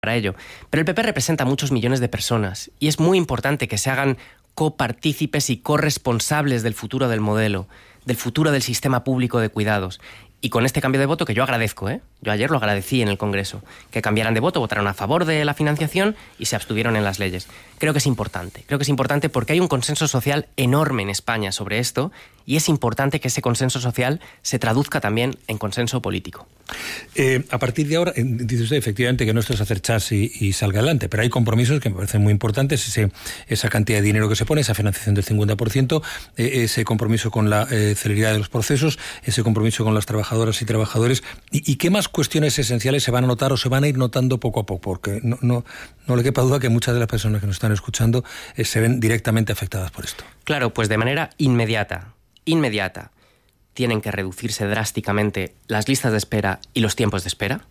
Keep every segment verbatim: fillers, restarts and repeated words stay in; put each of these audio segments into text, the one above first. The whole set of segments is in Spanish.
para ello. Pero el P P representa a muchos millones de personas y es muy importante que se hagan copartícipes y corresponsables del futuro del modelo, del futuro del sistema público de cuidados. Y con este cambio de voto, que yo agradezco, ¿eh? Yo ayer lo agradecí en el Congreso, que cambiaran de voto, votaron a favor de la financiación y se abstuvieron en las leyes. Creo que es importante, creo que es importante porque hay un consenso social enorme en España sobre esto y es importante que ese consenso social se traduzca también en consenso político. Eh, a partir de ahora, dice usted efectivamente que no esto es hacer chas y, y salga adelante, pero hay compromisos que me parecen muy importantes, ese, esa cantidad de dinero que se pone, esa financiación del cincuenta por ciento, eh, ese compromiso con la eh, celeridad de los procesos, ese compromiso con las trabajadoras y trabajadores, y, y qué más cuestiones esenciales se van a notar o se van a ir notando poco a poco, porque no, no, no le quepa duda que muchas de las personas que nos están escuchando eh, se ven directamente afectadas por esto. Claro, pues de manera inmediata, inmediata, tienen que reducirse drásticamente las listas de espera y los tiempos de espera.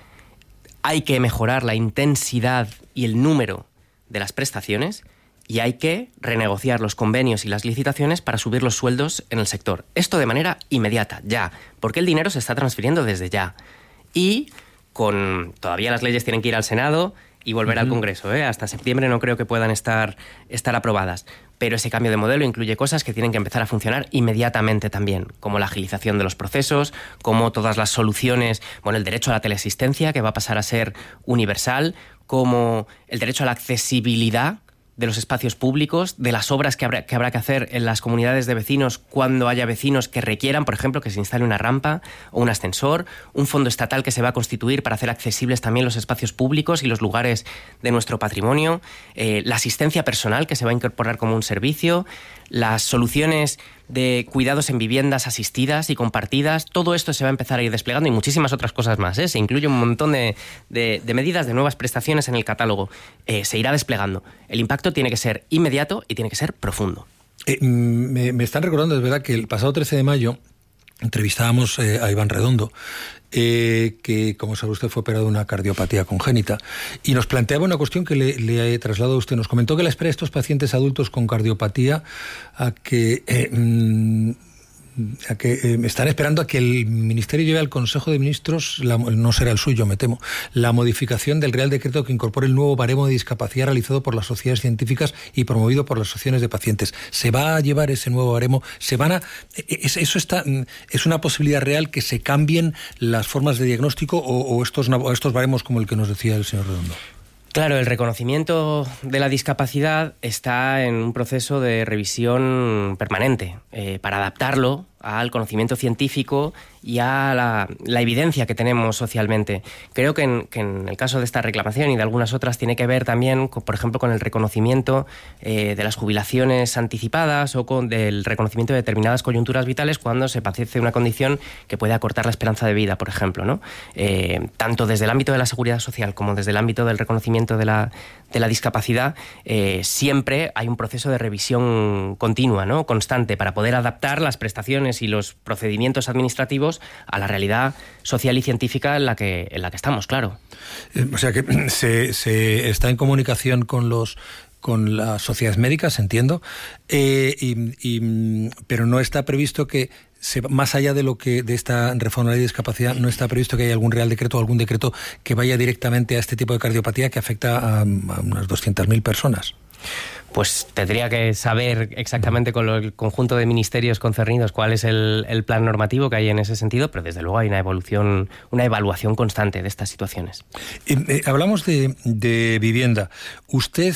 Hay que mejorar la intensidad y el número de las prestaciones y hay que renegociar los convenios y las licitaciones para subir los sueldos en el sector. Esto de manera inmediata, ya, porque el dinero se está transfiriendo desde ya. Y con todavía las leyes tienen que ir al Senado y volver uh-huh. al Congreso, ¿eh? Hasta septiembre no creo que puedan estar, estar aprobadas. Pero ese cambio de modelo incluye cosas que tienen que empezar a funcionar inmediatamente también, como la agilización de los procesos, como todas las soluciones, bueno, el derecho a la teleasistencia, que va a pasar a ser universal, como el derecho a la accesibilidad de los espacios públicos, de las obras que habrá, que habrá que hacer en las comunidades de vecinos cuando haya vecinos que requieran, por ejemplo, que se instale una rampa o un ascensor, un fondo estatal que se va a constituir para hacer accesibles también los espacios públicos y los lugares de nuestro patrimonio, eh, la asistencia personal que se va a incorporar como un servicio, las soluciones de cuidados en viviendas asistidas y compartidas, todo esto se va a empezar a ir desplegando y muchísimas otras cosas más, ¿eh? Se incluye un montón de, de, de medidas, de nuevas prestaciones en el catálogo. Eh, se irá desplegando. El impacto tiene que ser inmediato y tiene que ser profundo. Eh, me, me están recordando, es verdad, que el pasado trece de mayo entrevistábamos eh, a Iván Redondo, eh, que, como sabe usted, fue operado de una cardiopatía congénita, y nos planteaba una cuestión que le, le he trasladado a usted. Nos comentó que la espera de estos pacientes adultos con cardiopatía a que... Eh, mm, a que eh, están esperando a que el Ministerio lleve al Consejo de Ministros, la, no será el suyo, me temo, la modificación del Real Decreto que incorpore el nuevo baremo de discapacidad realizado por las sociedades científicas y promovido por las asociaciones de pacientes. ¿Se va a llevar ese nuevo baremo? ¿Se van a, es, eso está, es una posibilidad real que se cambien las formas de diagnóstico o, o estos, o estos baremos como el que nos decía el señor Redondo? Claro, el reconocimiento de la discapacidad está en un proceso de revisión permanente eh, para adaptarlo al conocimiento científico y a la, la evidencia que tenemos socialmente. Creo que en, que en el caso de esta reclamación y de algunas otras tiene que ver también, con, por ejemplo, con el reconocimiento eh, de las jubilaciones anticipadas o con del reconocimiento de determinadas coyunturas vitales cuando se padece una condición que puede acortar la esperanza de vida, por ejemplo, ¿no? Eh, tanto desde el ámbito de la seguridad social como desde el ámbito del reconocimiento de la, de la discapacidad, eh, siempre hay un proceso de revisión continua, ¿no? Constante, para poder adaptar las prestaciones y los procedimientos administrativos a la realidad social y científica en la que, en la que estamos, claro. O sea que se, se está en comunicación con los con las sociedades médicas, entiendo, eh, y, y, pero no está previsto que se, más allá de lo que de esta reforma de la discapacidad, no está previsto que haya algún real decreto o algún decreto que vaya directamente a este tipo de cardiopatía que afecta a, a unas doscientas mil personas. Pues tendría que saber exactamente con lo, el conjunto de ministerios concernidos cuál es el, el plan normativo que hay en ese sentido, pero desde luego hay una evolución, una evaluación constante de estas situaciones. Eh, eh, hablamos de, de vivienda. ¿Usted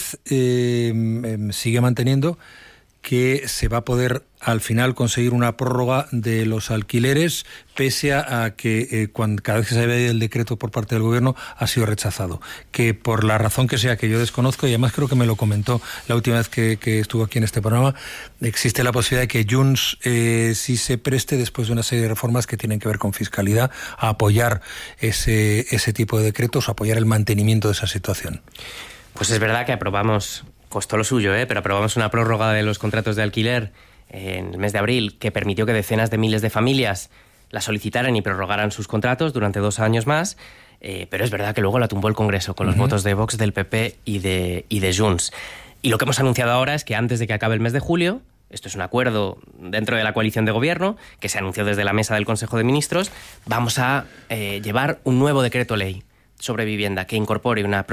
eh, sigue manteniendo que se va a poder al final conseguir una prórroga de los alquileres pese a, a que eh, cuando, cada vez que se ve el decreto por parte del gobierno ha sido rechazado? Que por la razón que sea, que yo desconozco, y además creo que me lo comentó la última vez que, que estuvo aquí en este programa, existe la posibilidad de que Junts eh, sí se preste, después de una serie de reformas que tienen que ver con fiscalidad, a apoyar ese, ese tipo de decretos, a apoyar el mantenimiento de esa situación. Pues es verdad que aprobamos, costó lo suyo, ¿eh? pero aprobamos una prórroga de los contratos de alquiler en el mes de abril que permitió que decenas de miles de familias la solicitaran y prorrogaran sus contratos durante dos años más, eh, pero es verdad que luego la tumbó el Congreso con los uh-huh. votos de Vox, del P P y de, y de Junts. Y lo que hemos anunciado ahora es que antes de que acabe el mes de julio, esto es un acuerdo dentro de la coalición de gobierno que se anunció desde la mesa del Consejo de Ministros, vamos a eh, llevar un nuevo decreto ley sobre vivienda que incorpore una